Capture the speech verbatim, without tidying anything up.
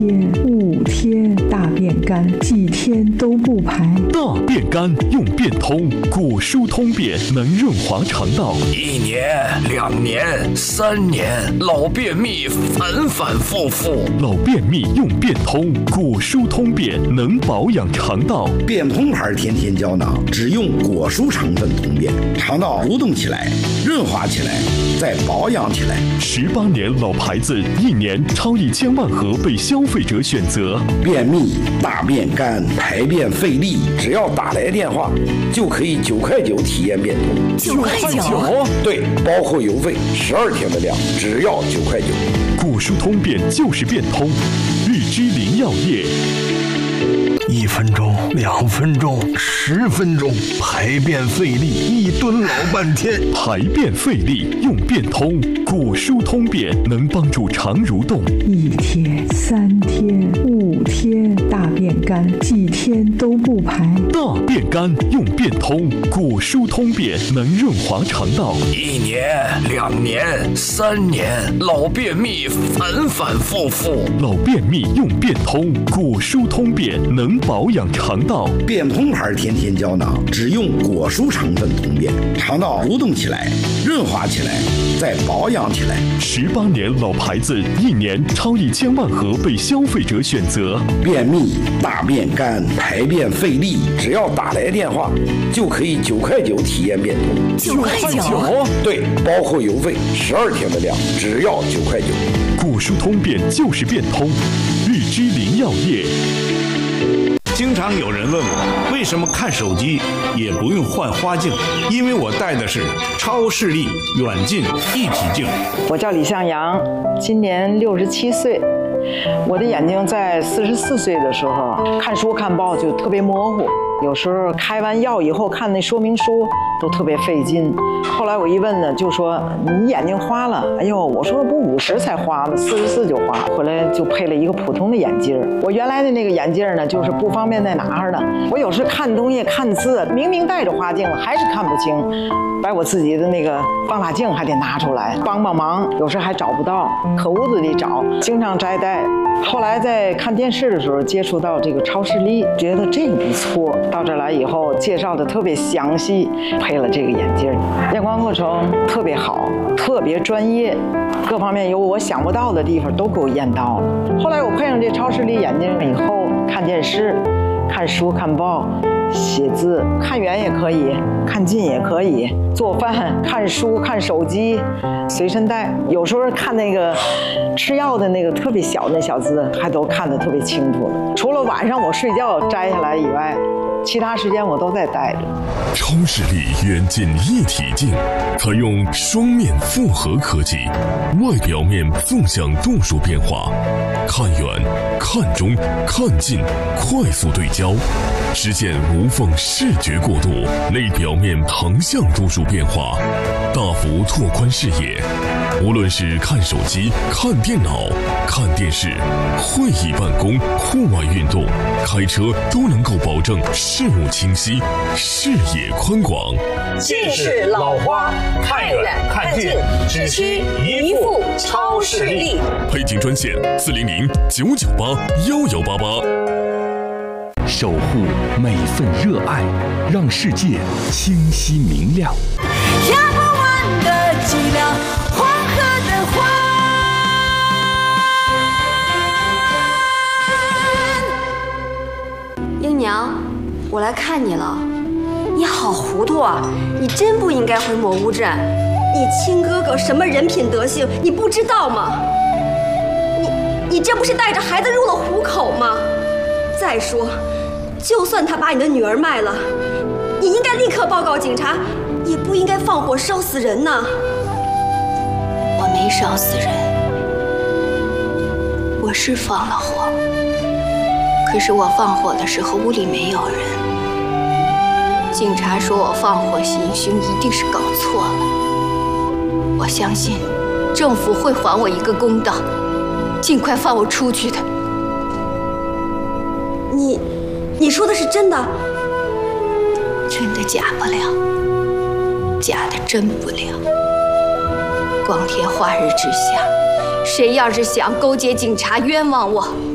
五天大便干，几天都不排。 大便干用便通，果蔬通便能润滑肠道。 一年、两年、三年，老便秘反反复复。 老便秘用便通，果蔬通便能保养肠道。 便通牌天天胶囊只用果蔬成分通便，肠道蠕动起来，润滑起来，再保养起来。 十八年老牌子，一年超一千万盒被消费者选择。 便秘、大便干、排便费力，只要打来电话，就可以九块九体验便通。 九块九？ 对，包括邮费，十二天的量，只要九块九。 果蔬通便就是便通，日之林药业。 一分钟，两分钟，十分钟，排便费力，一蹲老半天。 排便费力用便通，果蔬通便能帮助肠蠕动。 一天、三天、五天大便干，几天都不排。 大便干用便通，果蔬通便能润滑肠道。 一年、两年、三年，老便秘反反复复。 老便秘用便通，果蔬通便能保养肠道。 便通牌天天胶囊只用果蔬成分通便，肠道蠕动起来，润滑起来，再保养起来。 十八年老牌子，一年超一千万盒被消费者选择。 便秘、大便干、排便费力，只要打来电话，就可以九块九体验便通。 九块九？ 对，包括邮费，十二天的量，只要九块九。 果蔬通便就是便通，日之林药业。 经常有人问我，为什么看手机也不用换花镜？因为我戴的是超视力远近一体镜。 我叫李向阳，今年六十七岁。我的眼睛在四十四岁的时候看书看报就特别模糊，有时候开完药以后看那说明书都特别费劲。后来我一问呢，就说你眼睛花了。哎呦，我说不五十才花吗？四十四就花。回来就配了一个普通的眼镜。我原来的那个眼镜呢，就是不方便再拿着呢。我有时看东西看字，明明戴着花镜了，还是看不清，把我自己的那个放大镜还得拿出来帮帮忙，有时还找不到，可屋子里找，经常摘戴。后来在看电视的时候接触到这个超视力，觉得这个不错。到这来以后介绍的特别详细，配了这个眼镜，验光过程特别好，特别专业，各方面有我想不到的地方都给我验到了。后来我配上这超视力眼镜以后，看电视、看书、看报、写字，看远也可以，看近也可以，做饭、看书、看手机，随身带。有时候看那个吃药的那个特别小的小字，还都看得特别清楚了。除了晚上我睡觉摘下来以外，其他时间我都在戴着。 超视力远近一体镜采用双面复合科技，外表面纵向度数变化，看远、看中、看近快速对焦，实现无缝视觉过渡；内表面横向度数变化，大幅拓宽视野。无论是看手机、看电脑、看电视、会议办公、户外运动、开车，都能够保证视物清晰、视野宽广。 近视老花，看远看近，只需一副超视力。 配镜专线：四零零九九八幺幺八八。守护每份热爱，让世界清晰明亮。 压不完的脊梁，黄河的花。 英娘，我来看你了。你好糊涂啊！你真不应该回魔巫镇。你亲哥哥什么人品德行，你不知道吗？你你这不是带着孩子入了虎口吗？再说，就算他把你的女儿卖了，你应该立刻报告警察，也不应该放火烧死人呢。 我没烧死人，我是放了火，可是我放火的时候屋里没有人。警察说我放火行凶，一定是搞错了。我相信政府会还我一个公道，尽快放我出去的。 你，你说的是真的？ 真的假不了，假的真不了。光天化日之下，谁要是想勾结警察冤枉我，